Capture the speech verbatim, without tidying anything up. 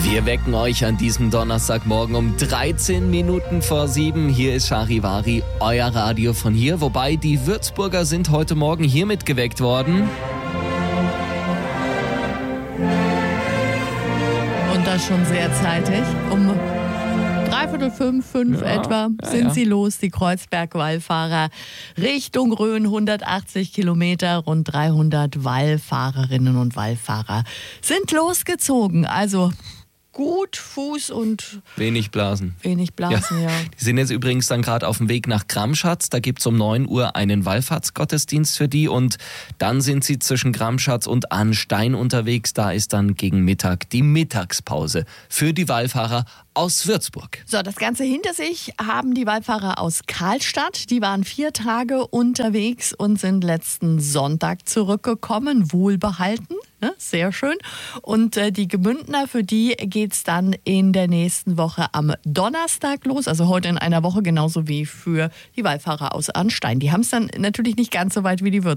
Wir wecken euch an diesem Donnerstagmorgen um dreizehn Minuten vor sieben. Hier ist Charivari, euer Radio von hier. Wobei die Würzburger sind heute Morgen hiermit geweckt worden. Und das schon sehr zeitig. Um dreiviertel fünf, fünf Ja, etwa ja, sind ja. sie los, die Kreuzberg-Wallfahrer. Richtung Rhön hundertachtzig Kilometer, rund dreihundert Wallfahrerinnen und Wallfahrer sind losgezogen. Also gut Fuß und Wenig Blasen. wenig Blasen, ja. Die sind jetzt übrigens dann gerade auf dem Weg nach Gramschatz. Da gibt's um neun Uhr einen Wallfahrtsgottesdienst für die. Und dann sind sie zwischen Gramschatz und Arnstein unterwegs. Da ist dann gegen Mittag die Mittagspause für die Wallfahrer aus Würzburg. So, das Ganze hinter sich haben die Wallfahrer aus Karlstadt. Die waren vier Tage unterwegs und sind letzten Sonntag zurückgekommen, wohlbehalten. Ne? Sehr schön. Und äh, die Gemündner, für die geht's dann in der nächsten Woche am Donnerstag los. Also heute in einer Woche, genauso wie für die Wallfahrer aus Arnstein. Die haben es dann natürlich nicht ganz so weit wie die Würzburger.